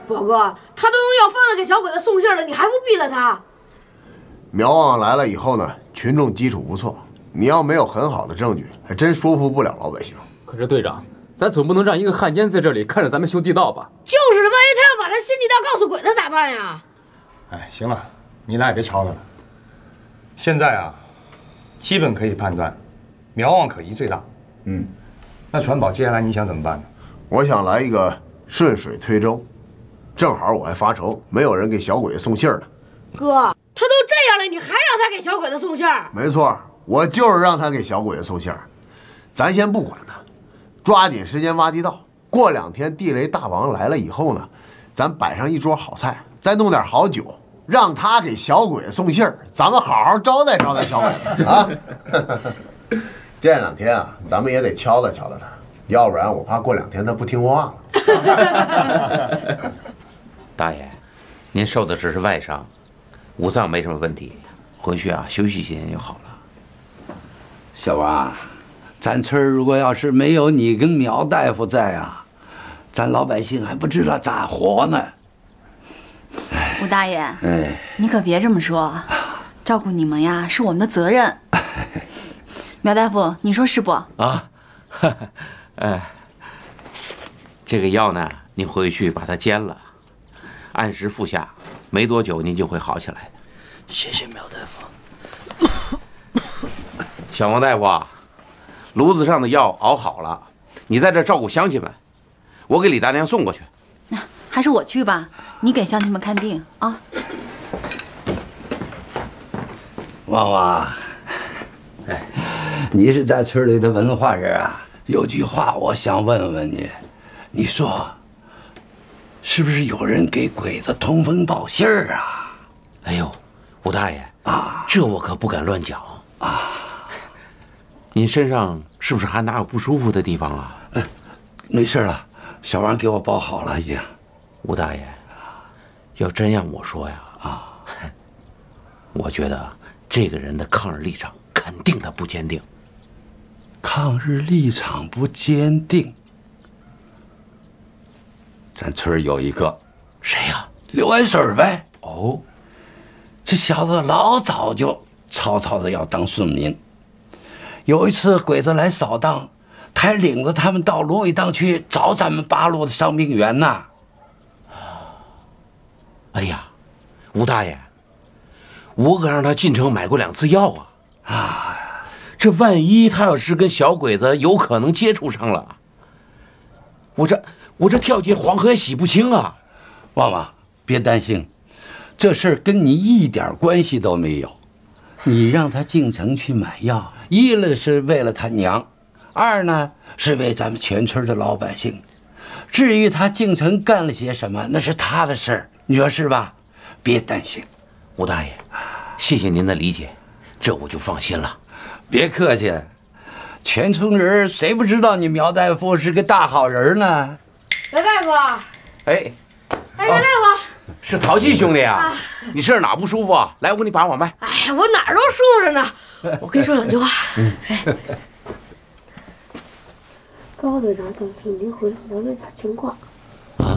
宝哥，他都用药方子给小鬼子送信了，你还不毙了他？ 苗旺来了以后呢，群众基础不错，你要没有很好的证据，还真说服不了老百姓。 可是队长，咱总不能让一个汉奸在这里看着咱们修地道吧？ 就是，万一他要把他新地道告诉鬼子咋办呀？ 哎，行了，你俩也别吵吵了。现在啊，基本可以判断，苗旺可疑最大。那传宝接下来你想怎么办呢？ 我想来一个顺水推舟，正好我还发愁，没有人给小鬼子送信呢。 哥，他都这样了，你还让他给小鬼子送信儿？ 没错，我就是让他给小鬼子送信儿。咱先不管他，抓紧时间挖地道。过2天地雷大王来了以后呢，咱摆上一桌好菜，再弄点好酒，让他给小鬼子送信儿，咱们好好招待招待小鬼子啊。这2天啊，咱们也得敲打敲打他，要不然我怕过2天他不听话了。 大爷，您受的只是外伤，五脏没什么问题，回去啊休息几天就好了。 小王，咱村如果要是没有你跟苗大夫在啊，咱老百姓还不知道咋活呢。 吴大爷，你可别这么说，照顾你们呀是我们的责任。苗大夫，你说是不？ 啊，这个药呢，您回去把它煎了，按时服下，没多久您就会好起来的。 谢谢苗大夫。 小王大夫啊，炉子上的药熬好了，你在这照顾乡亲们，我给李大娘送过去。 还是我去吧，你给乡亲们看病啊。 旺旺，你是在村里的文化人啊，有句话我想问问你，你说，是不是有人给鬼子通风报信儿啊？ 哎呦，吴大爷啊，这我可不敢乱讲啊。您身上是不是还哪有不舒服的地方啊？ 没事了，小王给我包好了已经。 吴大爷，要真让我说呀我觉得这个人的抗日立场肯定他不坚定。 抗日立场不坚定，咱村有一个， 谁呀？ 刘安水呗。 哦， 这小子老早就草草的要当顺民。有一次鬼子来扫荡，他还领着他们到芦苇荡去找咱们八路的伤病员呢。 哎呀，吴大爷，我可让他进城买过2次药啊！这万一他要是跟小鬼子有可能接触上了，我这跳进黄河也洗不清啊！ 旺旺，别担心，这事儿跟你一点关系都没有。你让他进城去买药，一呢是为了他娘，二呢是为咱们全村的老百姓。至于他进城干了些什么，那是他的事儿，你说是吧？别担心。 吴大爷，谢谢您的理解，这我就放心了。 别客气，全村人谁不知道你苗大夫是个大好人呢？ 苗大夫， 哎， 苗大夫， 是淘气兄弟啊！你身上哪不舒服啊？来，我给你把脉。 哎呀，我哪儿都舒服着呢。我跟你说2句话。高队长等请您回来了解点情况。